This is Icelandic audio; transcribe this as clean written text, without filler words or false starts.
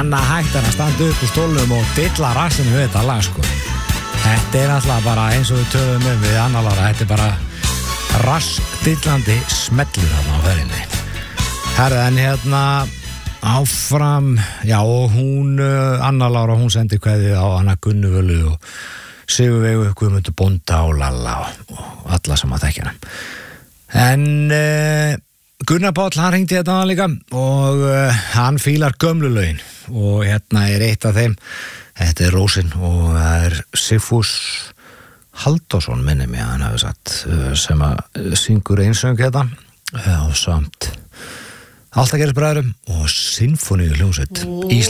annað hægt en að standa upp úr stólnum og dilla rassinu við þetta lag sko. Þetta alltaf bara eins og við töfum við Anna Lára, þetta bara rassdillandi smellur þarna á ferðinni. Herða, en áfram, já, og hún Anna Lára, hún sendi kveðið á hana Gunnu Völu og Sigurveigu Guðmundur Bónda og Lalla og alla sem að þekkja hana. En Gunnar Páll, hann hringdi þetta líka og hann fílar gömlu lögin og eitt af þeim, þetta Rósin og það Sigfús Halldórsson minni mig að hann hafi sagt sem að syngur einsöng þetta og samt Alltaf gerist bræðurum og sinfoníu hljómsveit Íslands.